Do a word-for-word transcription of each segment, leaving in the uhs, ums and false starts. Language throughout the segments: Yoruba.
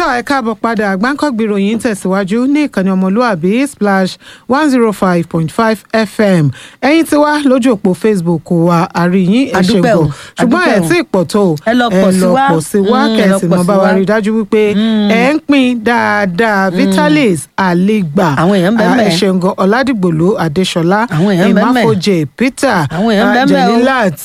tó ẹ káàbọ̀ padà Gbáǹkọ́gbì ìròyìn tẹ̀síwájú ní ìkànnì ọmọlúàbí splash one zero five point five fm ẹ̀yin tí wá lójú òpó Facebook wa àríyìn ẹ̀ṣẹ̀gbọ̀ ṣùgbọ́n ẹ̀ tí pọ̀ tó ẹ lọ pọ̀ sí wá kẹ̀sì mọ́ bá wa rí dájú wípé ẹ̀ ń pín dáadáa Vitalis Aligba ẹ̀ṣẹ̀ngàn Ọ̀làdìgbòlú Adéṣọlá Ìmáfojè Peter Jelilat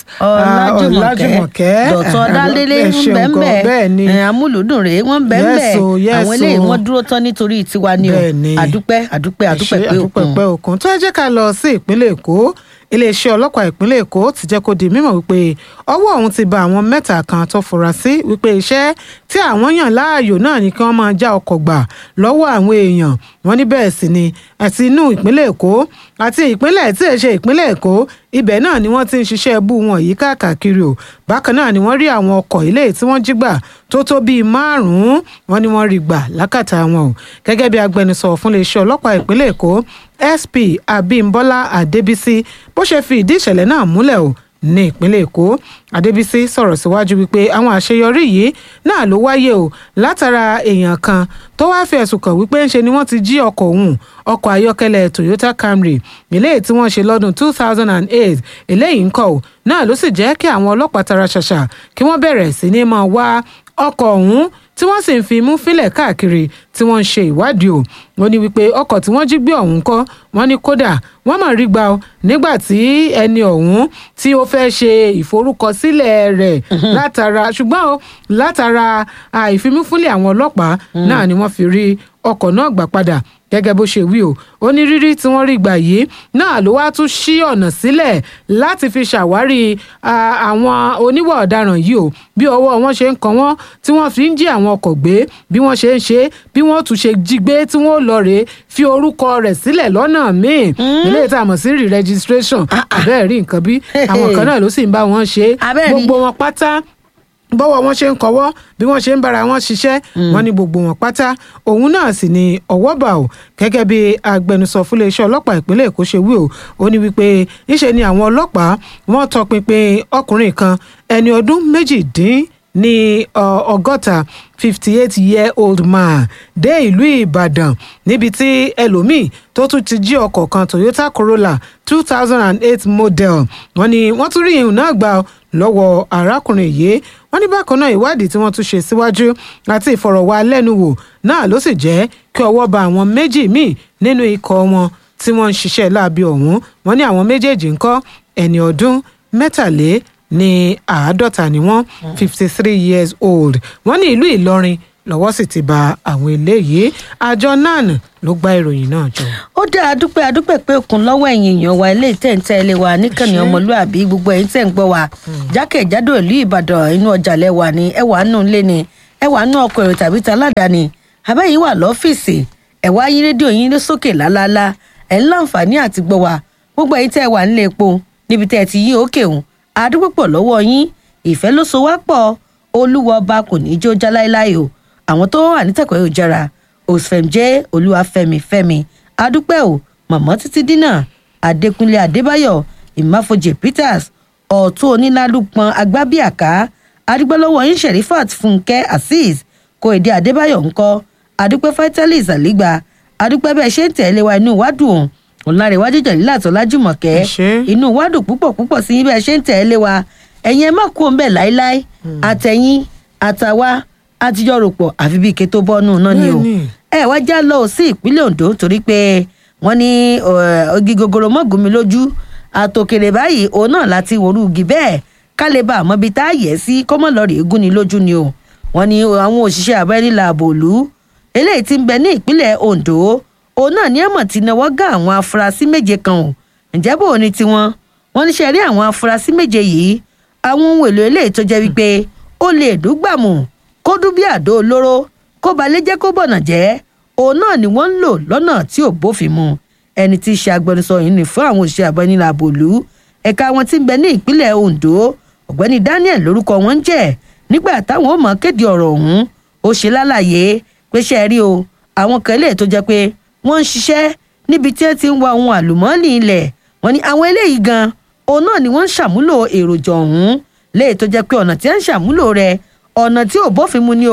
Ọlájùmọ̀kẹ́ Dọ̀tun Ọládélé ń bẹ́ẹ̀ ni amúlùdùn rèé wọ́n bẹ́ẹ̀ bẹ́ẹ̀ àwọn eléyìí wọ́n dúró tán nítorí tiwa ni o àdúpẹ́ àdúpẹ́ àdúpẹ́ pé òkun tó ẹ jẹ́ ká lọ sí ìpínlẹ̀ Èkó iléeṣẹ́ ọlọ́pàá ìpínlẹ̀ Èkó ti jẹ́ kó di mímọ̀ wípé ọwọ́ ọ̀hún ti ba àwọn mẹ́ta kan tó fura sí wípé iṣẹ́ tí àwọn yàn láàyò náà ni kí wọ́n máa já ọkọ̀ gbà lọ́wọ́ àwọn èèyàn wọn ní bẹ́ẹ̀ sì ni àti inú ìpínlẹ̀ Èkó àti ìpínlẹ̀ tí ẹ ṣe ìpínlẹ̀ Èkó ibẹ̀ náà ni wọ́n ti ń ṣiṣẹ́ bú wọn yìí káàkiri o bákan náà ni wọ́n rí àwọn ọkọ̀ ilé tí wọ́n jí gbà tó tó bíi márùn-ún wọn ni wọ́n rí gbà lákàtà wọn o gẹ́gẹ́ bí agbẹnusọ fún iléeṣẹ́ ọlọ́pàá ìpínlẹ̀ Èkó S P Abímbọ́lá Adébísí bó ṣe fi ìdí ìṣẹ̀lẹ̀ náà múlẹ̀ o ní ìpínlẹ̀ Èkó Adébísí sọ̀rọ̀ síwájú wípé àwọn àṣeyọrí yìí náà ló wáyé o látara èèyàn kan tó wáá fi ẹ̀sùn kàn wípé ńṣe ni wọ́n ti jí ọkọ̀ òun ọkọ̀ ayọ́kẹ́lẹ́ Toyota Camry eléyìí tí wọ́n ṣe lọ́dún two thousand eight eléyìí ń kọ́ ò náà ló sì jẹ́ kí àwọn ọlọ́pàá tara ṣàṣà kí wọ́n bẹ̀rẹ̀ sí ní máa wá ọkọ̀ ọ̀hún tí wọ́n sì ń fi imú fílẹ̀ káàkiri tí wọ́n ń ṣe ìwádìí o wọ́n ní wípé ọkọ̀ tí wọ́n jí gbé ọ̀hún kọ́ wọ́n ní kódà wọ́n máa rí gbà ó nígbà tí ẹni ọ̀hún tí ó fẹ́ ṣe ìforúkọsílẹ̀ rẹ̀ látara ṣùgbọ́n ó látara àìfimúfúnlẹ̀ àwọn ọlọ́pàá náà ni wọ́n fi rí ọkọ̀ náà gbà padà gẹ́gẹ́ bó ṣe wí o onírírí tí wọ́n rí gbà yìí náà ló wá tún ṣí ọ̀nà sílẹ̀ láti fi ṣàwárí àwọn oníwà ọ̀daràn yìí o bí ọwọ́ wọn ṣe ń kan wọ́n tí wọ́n fi ń jí àwọn ọkọ̀ gbé bí wọ́n ṣe ń ṣe bí wọ́n tún ṣe jí gbé tí wọ́n lọ rèé fi orúkọ rẹ̀ sílẹ̀ lọ́nà míì ilé ìta àmọ̀ sí re-registration abẹ́ẹ̀ rí nǹkan bí àwọn kan náà ló sì ń bá wọn ṣe gbogbo wọn pátá bọ́wọ́ wọn ṣe ń kọ́wọ́ bí wọ́n ṣe ń bára wọn ṣiṣẹ́ wọn ní gbogbo wọn pátá òun náà sì ni ọwọ́ bá o gẹ́gẹ́ bí agbẹnusọ fún iléeṣẹ́ ọlọ́pàá ìpínlẹ̀ Èkó ṣe wí o ó ní wípé níṣe ni àwọn ọlọ́pàá wọ́n tọpinpin ọkùnrin kan ẹni ọdún méjìdín ní ọgọ́ta fifty eight year old man dé ìlú Ìbàdàn níbi tí ẹlòmíì tó tún ti jí ọkọ̀ kan Toyota Corolla two thousand eight model wọ́n ní wọ́n tún rí ìhùn náà gbà lọ́wọ́ arákùnrin yìí wọ́n ní bákan náà ìwádìí tí wọ́n tún ṣe síwájú àti ìfọ̀rọ̀wálẹ́nuwò náà ló sì jẹ́ kí ọwọ́ bá àwọn méjì míì nínú ikọ̀ wọn tí wọ́n ń ṣiṣẹ́ láabi ọ̀hún wọ́n ní àwọn méjèèjì ńkọ́ ẹni ọdún mẹ́tàlé ní àádọ́ta ni wọ́n fifty three years old wọ́n ní ìlú Ìlọrin lọ́wọ́ sì ti ba àwọn eléyìí àjọ nan ló gba ìròyìn náà jọ. ó dá adúpẹ́ adúpẹ́ pé òkun lọ́wọ́ ẹ̀yin èèyàn wa ilé ìtẹ̀ǹtẹ̀ ilé wa níkànnì ọmọlúàbí gbogbo ẹ̀yin tẹ̀ ń gbọ́ wa jákèjádò ìlú Ìbàdàn inú ọjà lẹ́wà ni ẹ̀wà nù lé ni ẹ̀wà nù ọkọ̀ èrò tàbí ta aládàáni abẹ́yìn wà lọ́fíìsì ẹ̀wà yín rédíò yín ló sókè lálálá ẹ̀ ń láǹfààní àti gbọ́ wa gbogbo ẹ̀yin tẹ̀ wà nílé epo níbi tẹ̀ ti yí òkè òun adúpẹ́ pọ̀ lọ́wọ́ yín ìfẹ́ ló so wá pọ̀ olúwa ọba kò ní í jó já láéláé o àwọn tó wà ní tẹ̀kọ̀ yóò jára òsèǹjẹ́ olúwafẹ́mi fẹ́mi adúpẹ́ o mọ̀mọ́ títí dínà adékúnlé adébáyọ̀ ìmáfojì peters ọ̀tún onílálùpọ̀n agbábíàká adúpẹ́ lọ́wọ́ yín sherifat fúnkẹ́ azeez kóèdé adébáyọ̀ ńkọ́ adúpẹ́ Vitalis Aligba adúpẹ́ bẹ́ẹ̀ ṣe ń tẹ̀lé wa inú wádùn ọ̀làrẹ̀wájú Jelilat Ọlájùmọ̀kẹ́ inú wádùn púpọ̀ púpọ̀ sí bẹ́ẹ̀ ṣe ń tẹ̀lé wa ẹ̀yin ẹ má kú òun bẹ́ẹ̀ láéláé àtẹ̀yìn àtàwa àtijọ́ rò pọ̀ àfi bíi ike tó bọ́nú náà ni o ẹ wá já lọ sí ìpínlẹ̀ Ondo torí pé wọ́n ní ogi gogoro mọ́gùnmi lójú àtòkèrè báyìí òun náà láti wòrú igi bẹ́ẹ̀ ká lè bá àmọ́ bíi tá a yẹ sí kọ́mọ́lọ́rì egún ni lójú ni o wọ́n ní àwọn òṣìṣẹ́ abẹ́nílà àbòlú eléyìí tí ń bẹ ní ìpínlẹ̀ Ondo òun náà ní ẹ̀mọ̀ tí náwó gá àwọn afurasí méje kan o ǹjẹ́ bò ní tiwọn wọ́n ní ṣe rí àwọn afurasí méje yìí àwọn ohun èlò eléyìí tó jẹ́ wípé ó lè dùgbàmù kó dún bí àdó olóró kó balẹ̀ jẹ́ kó bọ̀nà jẹ́ òun náà ni wọ́n ń lò lọ́nà tí ò bófin mu ẹni tí í ṣe agbẹnusọ yìí ní fún àwọn òṣìṣẹ́ abẹ́nílà àbòlú ẹ̀ka wọn tí ń bẹ ní ìpínlẹ̀ Ondo ọ̀gbẹ́ni Daniel lórúkọ wọn ń jẹ́ nígbà táwọn ò mọ̀ kéde ọ̀rọ̀ ọ̀hún ó ṣe lálàyé pé ṣe rí o àwọn kan eléyìí tó jẹ́ pé wọ́n ń ṣiṣẹ́ níbi tí wọ́n ti ń wa ohun àlùmọ́ọ́nì ilẹ̀ wọ́n ní àwọn eléyìí gan òun náà ni wọ́n ń ṣàmúlò èròjà ọ̀hún léyìí tó jẹ́ pé ọ̀nà tí wọ́n ń ṣàmúlò rẹ̀ ọ̀nà tí ò bófin mu ni o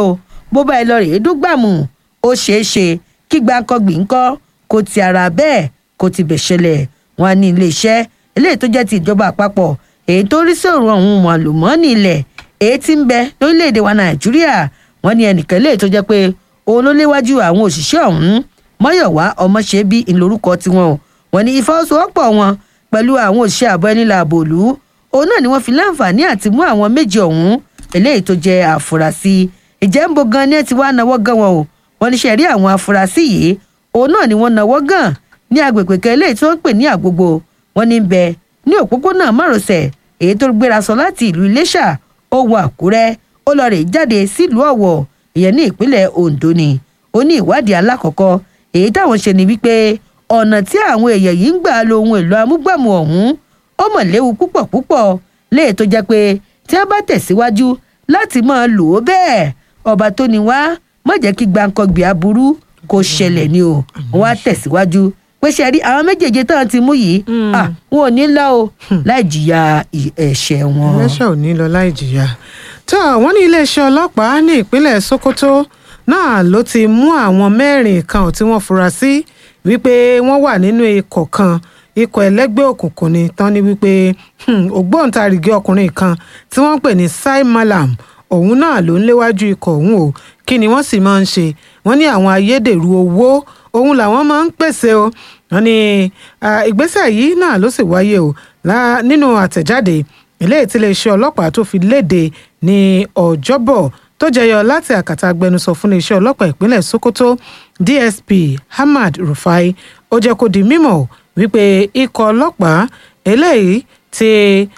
bó bá ẹ lọ rèé dúgbàmù ó ṣeé ṣe kí gbàǹkangbì ńkọ́ kó ti ara bẹ́ẹ̀ kó ti bẹ̀ ṣẹlẹ̀. Wọn ní iléeṣẹ́ eléyìí tó jẹ́ ti ìjọba àpapọ̀ èyí tó rí sí ọ̀rọ̀ ọ̀hún màlúmọ́ọ́nì ilẹ̀ èyí tí ń bẹ lórílẹ̀‐èdè wa Nàìjíríà. Wọn ní ẹnìkan eléyìí tó jẹ́ pé òun ló léwájú àwọn òṣìṣẹ́ ọ̀hún Mọ́yọ̀wá Ọmọṣẹ́bí ìlórúkọ tiwọn o. Wọn ní ìfọwọ́sowọ́pọ̀ wọn pẹ̀lú àwọn òṣìṣẹ́ ààbò ẹni làbò òlú òun náà ni wọ́n fi láǹfààní àti mú àwọn méjì ọ̀hún eléyìí tó jẹ́ àfúrásì. Ìjẹ́ ń bo gan ni ẹ ti wá náwó gan wọn o. Wọ́n ní ṣe rí àwọn afurasí yìí òun náà ni wọ́n náwó gan ní agbègbè kan eléyìí tí wọ́n ń pè ní Àgbogbo. Wọ́n ní bẹ ní òpópónà márosẹ̀ èyí tó gbéra sọ láti ìlú Iléṣà ó wọ Àkúrẹ́ ó lọ rè jáde sílùú Ọ̀wọ̀ ìyẹn ní ìpínlẹ̀ Oǹdó ni. Ó ní ìwádìí alákọ̀ọ́kọ́ èyí táwọn ṣe ni wípé ọ̀nà tí àwọn èèyàn yìí ń gbà lo ohun èlò amúgbàmù ọ̀hún ó mọ̀ léwu púpọ̀ púpọ̀ léè tó jẹ́ pé tí a bá tẹ̀síwájú láti máa lò ó bẹ́ẹ̀ ọba tó ní wá má jẹ́ kí gbàǹkangbì aburú kó ṣẹlẹ̀ ni o. Wọ́n á tẹ̀síwájú pé ṣe rí àwọn méjèèjì tán ti mú yìí wọn ò ní lọ o láì jìyà ẹ̀ṣẹ̀ wọn. ẹlẹ́ṣẹ̀ ò ní lọ láì jìyà. tó wọ́n ní iléeṣẹ́ ọlọ́pàá ní ìpínlẹ̀ Sokoto náà ló ti mú àwọn mẹ́rin kan tí wọ́n fura sí wípé wọ́n wà nínú ikọ̀ kan ikọ̀ ẹlẹ́gbẹ́ òkùnkùn ni tán ní wípé ògbóǹtarìgì ọkùnrin kan tí wọ́n ń pè ní Sai Malam òun náà ló ń léwájú ikọ̀ ọ̀hún o. Kí ni wọ́n sì máa ń ṣe? Wọ́n ní àwọn ayédèrú owó òun làwọn máa ń pèsè o. Wọ́n ní ìgbésẹ̀ yìí náà ló sì wáyé o nínú àtẹ̀jáde eléyìí tí iléeṣẹ́ ọlọ́pàá tó fi léde ní Ọjọ́bọ̀ tó jẹyọ láti àkàtà agbẹnusọ fún iléeṣẹ́ ọlọ́pàá ìpínlẹ̀ Sokoto D S P Ahmad Rufai. Ó jẹ́ kó di mímọ̀ wípé ikọ̀ ọlọ́pàá eléyìí tí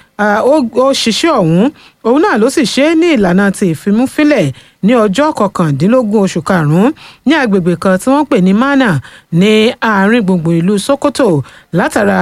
ó ṣiṣẹ́ ọ̀hún òun náà ló sì ṣe é ní ìlànà ti ìfimúfínlẹ̀ ní ọjọ́ kọkàndínlógún oṣù karùn-ún ní agbègbè kan tí wọ́n pè ní Mana ní àárín gbùngbùn ìlú Sokoto látara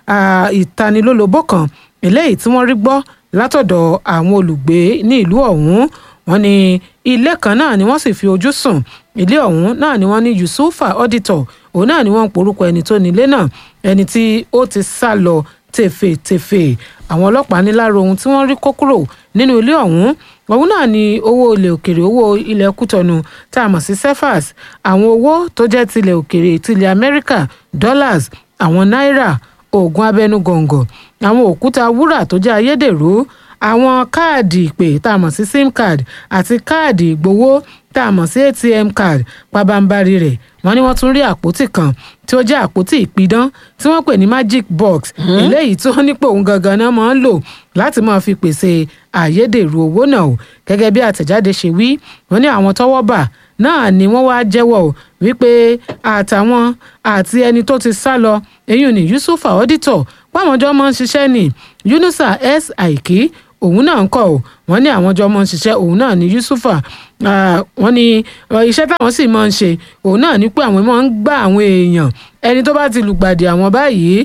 ìtanilólobó kan eléyìí tí wọ́n rí gbọ́ látọ̀dọ̀ àwọn olùgbé ní ìlú ọ̀hún. Wọ́n ní ilé kan náà ni wọ́n sì fi ojú sùn. Ilé ọ̀hún náà ni wọ́n ní Yusufa Auditor òun náà ni wọ́n ń porúkọ ẹni tó nílé náà ẹni tí ó ti sá lọ tèfètèfè. Àwọn ọlọ́pàá ní lára ohun tí wọ́n rí kó kúrò nínú ilé ọ̀hún òun náà ni owó ilẹ̀ òkèrè owó ilẹ̀ Kútọ̀nù tá a mọ̀ sí Cefas, àwọn owó tó jẹ́ tilẹ̀ òkèrè tilẹ̀ Amẹ́ríkà dollars, àwọn náírà, oògùn abẹnugọ̀ngọ̀, àwọn òkúta wúrà tó jẹ́ ayédèrú, àwọn káàdì ìpè tá a mọ̀ sí sim card àti káàdì ìgbowó tá a mọ̀ sí A T M card pabambarì rẹ̀. Wọ́n ní wọ́n tún rí àpótí kan tí ó jẹ́ àpótí ìpidán tí wọ́n pè ní magic box eléyìí tí wọ́n ní pé òun gangan náà máa ń lò láti máa fi pèsè àyédèrú owó náà o. Gẹ́gẹ́ bí àtẹ̀jáde ṣe wí wọ́n ní àwọn tọ́wọ́ bà náà ni wọ́n wá jẹ́wọ́ wípé àtàwọn àti ẹni tó ti sá lọ èyí ni Yusufa Auditor páwọn jọ máa ń ṣiṣẹ́ ní Yunusa S Aiki òun náà ń kọ́ ò wọ́n ní àwọn jọ máa ń ṣiṣẹ́ òun náà ní Yusufa. Wọ́n ní iṣẹ́ táwọn sì máa ń ṣe òun náà ní pé àwọn máa ń gbá àwọn èèyàn ẹni tó bá ti lùgbàdì àwọn báyìí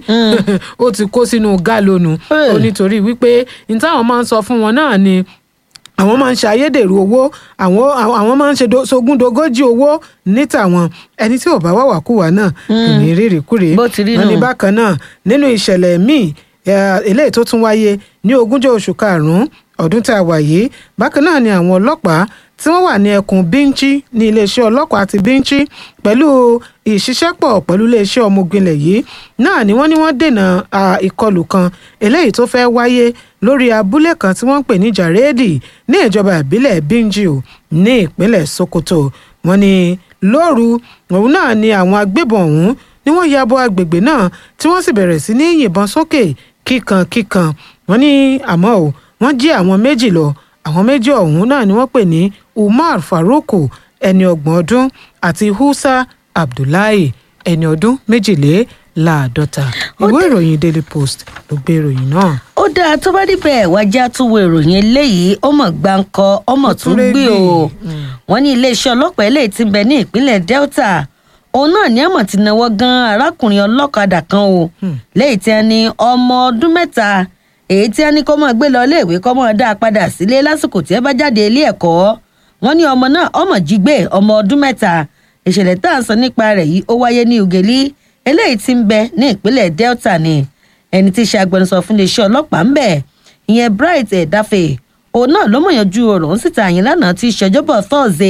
ó ti kó sínú gálónù ó nítorí wípé ní táwọn máa ń sọ fún wọn náà ni àwọn máa ń ṣe ayédèrú owó àwọn àwọn máa ń ṣe sogúndogójì owó níta wọn ẹni tí ò bá wà wàkúwà náà kò ní rírì kúrè. Wọ́n ní bákan náà nínú ìṣẹ̀lẹ̀ míì eléyìí tó tún wáyé ní ogúnjọ́ oṣù karùn-ún ọdún tá a wà yìí bákan náà ni àwọn ọlọ́pàá tí wọ́n wà ní ẹkùn Bínchí ní iléeṣẹ́ ọlọ́pàá ti Bínchí pẹ̀lú ìṣiṣẹ́pọ̀ pẹ̀lú iléeṣẹ́ ọmọ ogun ilẹ̀ yìí náà ni wọ́n ní wọ́n dènà ìkọlù kan eléyìí tó fẹ́ wáyé lórí abúlé kan tí wọ́n ń pè ní Jàréèdì ní ìjọba ìbílẹ̀ Bínchí o ní ìpínlẹ̀ Sokoto. Wọ́n ní lóru òun náà ni àwọn agbébọn ọ̀hún ni wọ́n ya bo agbègbè náà tí wọ́n sì bẹ̀rẹ̀ sí ní yìnbọn sókè kíkankíkan. Wọ́n ní àmọ́ ò wọ́n jí àwọn méjì lọ àwọn méjì ọ̀hún náà ni wọ́n pè ní Umar Faruku ẹni ọgbọ̀n ọdún àti Husa Abdullahi ẹni ọdún méjìléláàádọ́ta. Ìwé ìròyìn Daily Post ló gbé ìròyìn náà. Ó dáa tó bá díbẹ̀ wájà tún wo ìròyìn eléyìí ọmọ gbáǹkọ ọmọ tún gbé o. Wọ́n ní iléeṣẹ́ ọlọ́pàá eléyìí ti ń bẹ ní ìpínlẹ̀ Delta òun náà ní àmọ̀ ti náwó gan arákùnrin ọlọ́kadà kan o lẹ́yìn tí a ní ọmọ ọdún mẹ́ta èyí tí a ní kó máa gbé lọ iléèwé kó máa dá a padà sílé lásìkò tí ẹ bá jáde ilé ẹ̀kọ́. Wọ́n ní ọmọ náà ọmọ jí gbé ọmọ ọdún mẹ́ta. Ìṣẹ̀lẹ̀ tá à ń sọ nípa rẹ̀ yìí ó wáyé ní Ugeli eléyìí tí ń bẹ ní ìpínlẹ̀ Delta ni. Ẹni tí í ṣe agbẹnusọ fún iléeṣẹ́ ọlọ́pàá ń bẹ ìyẹn Bright Edafe òun náà ló mọ̀ yanjú ọ̀rọ̀ ń síta àyìn lánàá tí í ṣe Ọjọ́bọ̀ Thursday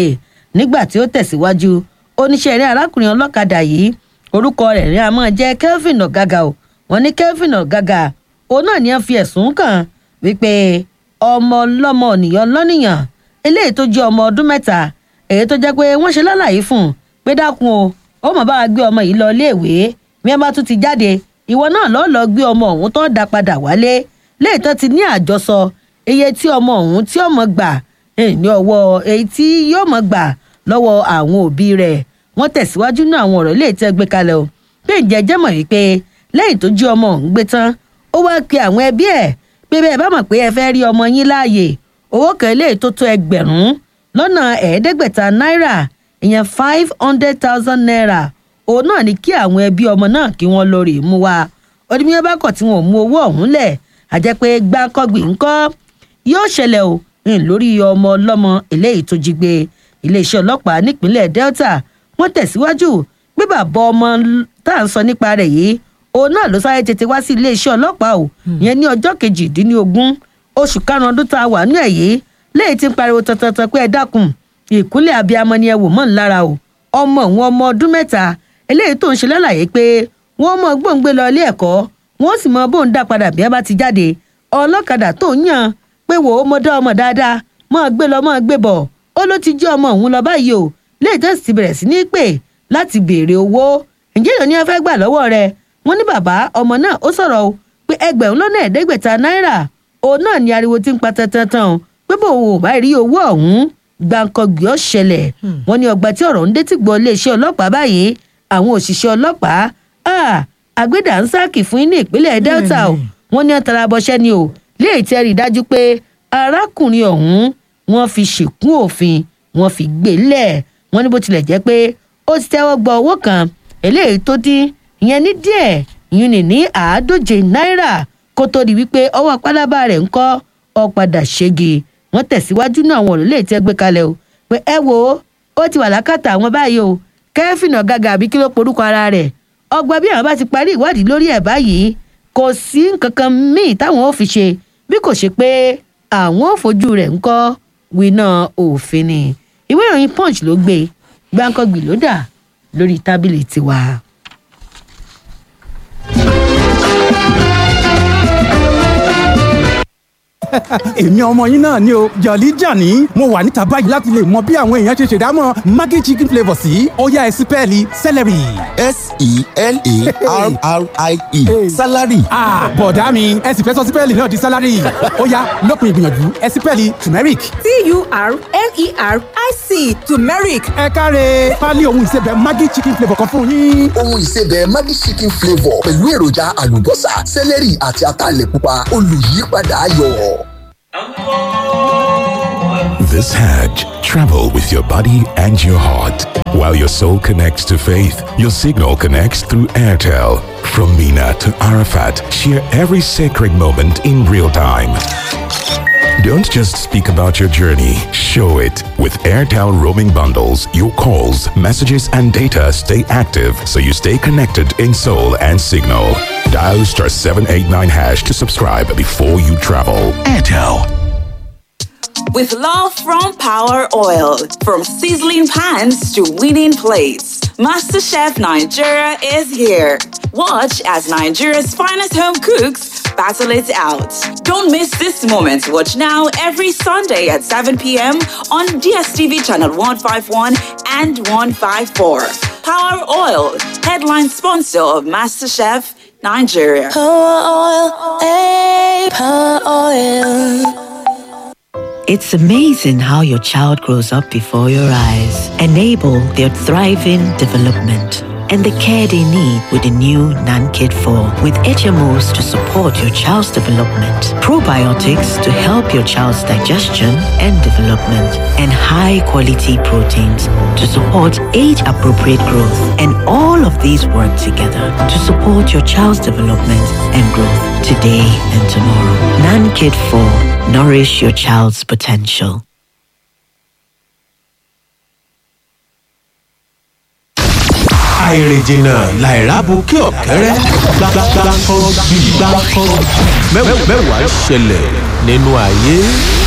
nígbà tí ó tẹ̀síwájú oníṣẹ́ eré arákùnrin ọlọ́kadà yìí orúkọ rẹ̀ ní a máa jẹ́ Kelvin Ọ̀gágà o wọ́n ní Kelvin Ọ̀gágà òun náà ni wọ́n fi ẹ̀sùn kàn wípé ọmọ ọlọ́mọ ònìyàn lọ́nìyàn eléyìí tó jẹ́ ọmọ ọdún mẹ́ta èyí tó jẹ́ pé wọ́n ṣe lálàyé fún un pé dákun o ó mọ̀ bá wa gbé ọmọ yìí lọ iléèwé bí wọ́n bá tún ti jáde ìwọ náà lọ́ọ́ lọ gbé ọmọ ọ̀hún tó dá padà wálé léyìí tó ti ní àjọsọ iye tí ọmọ ọ̀hún tí ọmọ gbà ní ọwọ́ èyí tí yóò mọ̀ gbà lọ́wọ́ àwọn òbí rẹ̀ wọ́n tẹ̀síwájú ní àwọn ọ̀rọ̀ léyìí tẹ́ gbé kalẹ̀ o pé ǹjẹ́ jẹ́ mọ̀ wípé lẹ́yìn tó jí ọmọ ọ̀hún gbé tán ó wá pe àwọn ẹbí ẹ̀ pé bẹ́ẹ̀ bá mọ̀ pé ẹ fẹ́ rí ọmọ yín láàyè owó kan léyìí tó tó ẹgbẹ̀rún lọ́nà ẹ̀ẹ́dẹ́gbẹ̀ta náírà ìyẹn five hundred thousand naira òun náà ní kí àwọn ẹbí ọmọ náà kí wọ́n lọ rè mú wa ọdúnmíyàn bá kọ̀ tí wọn ò mú owó ọ̀hún lẹ̀ àjẹ́ pé gbáǹkọ́gbìn ńkọ́ yóò ṣẹlẹ̀ o lórí ọmọ ọlọ́mọ eléyìí tó jí gbé iléeṣẹ́ ọlọ́pàá nípínlẹ̀ Delta wọ́n tẹ̀síwájú pé bàbá ọmọ tá à ń sọ nípa rẹ̀ yìí òun náà ló sáré tètè wá sí iléeṣẹ́ ọlọ́pàá o yẹn ní ọjọ́ kejìdínlógún oṣù karùn-ún ọdún tá a wà ní ẹ̀yẹ léyìí tí ń pariwo tantan pé ẹ dákun ìkúnlẹ̀ abiyamọ ni ẹ wò mọ́ ń lára o ọmọ òun ọmọ ọdún mẹ́ta eléyìí tó ń ṣe lálàyé pé wọ́n mọ gbòǹgbé lọ ilé ẹ̀kọ́ wọ́n sì mọ bóun dá padà bí ẹ bá ti jáde ọlọ́kadà tó ń yàn pé wò ó mọ dá ọmọ dáadáa mọ́ gbé lọ mọ́ gbé bọ̀ ó ló ti jẹ́ ọmọ òun lọ báyìí o léyìí tó sì bẹ̀rẹ̀ sí ní pè láti béèrè owó ǹjẹ́ ìlú ni wọ́n fẹ́ gbà lọ́wọ́ rẹ̀ wọ́n ní bàbá ọmọ náà ó sọ̀rọ̀ o pé ẹgbẹ̀rún lọ́nà ẹ̀ẹ́dẹ́gbẹ̀ta náírà òun náà ni ariwo ti ń pa tantan o pé bò wò bá rí owó ọ̀hún gbàǹkangbì ó ṣẹlẹ̀ wọ́n ní ọgbà tí ọ̀rọ̀ ń dé tí gbọ́ iléeṣẹ́ ọlọ́pàá báyìí àwọn òṣìṣẹ́ ọlọ́pàá àgbẹ̀dànsáàkì fún ní ìpínlẹ̀ Delta o wọ́n ní ọ̀tara bọ́ṣẹ́ ni o léyìí tí ẹ rí i dájú pé arákùnrin ọ̀hún wọ́n fi ṣìkún òfin wọ́n fi gbé lẹ̀ wọ́n ní bó tilẹ̀ jẹ́ pé ó ti tẹ́wọ́ gba owó kan eléyìí tó dín ìyẹn ní díẹ̀ ìyún ní ní àádóje náírà kó tó di wípé ọwọ́ pálábá rẹ̀ ń kọ́ ọ padà ṣégi wọ́n tẹ̀síwájú náà àwọn òrùlé tí ẹ gbé kalẹ̀ o pé ẹ wo ó ti wà lákàtà àwọn báyìí o Kelvin Ọ̀gágà àbí kí ló porúkọ ara rẹ̀ ọgbà bí àwọn bá ti parí ìwádìí lórí ẹ̀ báyìí kò sí nǹkan kan míì táwọn ò fi ṣe bí kò ṣe pé àwọn ò fojú rẹ̀ ń kọ́ winá òfin ni ìwé ìròyìn Punch ló gbé gbáǹkọ́gbì ló dà lórí tábìlì tiwa. èmi ọmọ yín náà ni o Jolly Johnny mo wà níta báyìí láti lè mọ bí àwọn èèyàn ṣe ṣèdámọ̀ Maggi chicken flavour sí ó yá ẹ sí pẹ́ẹ́lí celery. s e l a r r i e salary. ah bọ̀dá mi ẹ sì fẹ́ sọ sí pẹ́ẹ́lì náà di salary ó yá lópin ìgbìyànjú ẹ sí pẹ́ẹ́lì turmeric. t u r m e r i c turmeric. ẹ káre pálí ohun ìsebẹ̀ Maggi chicken flavour kan fún yín. ohun ìsebẹ̀ Maggi chicken flavour pẹ̀lú èròjà àlùbọ́sà celery àti ataalẹ̀ pupa olùyípadà ayọ̀. This Hajj, travel with your body and your heart. While your soul connects to faith, your signal connects through Airtel. From Mina to Arafat, share every sacred moment in real time. Don't just speak about your journey, show it. With Airtel roaming bundles, your calls, messages and data stay active so you stay connected in soul and signal. Dial star seven eight nine hash to subscribe before you travel. Airtel. With love from Power Oil, from sizzling pans to winning plates, MasterChef Nigeria is here. Watch as Nigeria's finest home cooks battle it out. Don't miss this moment. Watch now every Sunday at seven p.m. on D S T V channel one fifty-one and one fifty-four. Power Oil, headline sponsor of MasterChef Nigeria. Power Oil, hey, Power Oil. It's amazing how your child grows up before your eyes. Enable their thriving development and the care they need with the new NanKid four with H M Os to support your child's development, probiotics to help your child's digestion and development, and high-quality proteins to support age-appropriate growth. And all of these work together to support your child's development and growth today and tomorrow. NanKid four. Nourish your child's potential. àìrìnjìnà làìrábù kí ọ̀kẹ́rẹ́ gbàgbàgbà kan bí gbà kan mẹ́wàá ṣẹlẹ̀ nínú ayé.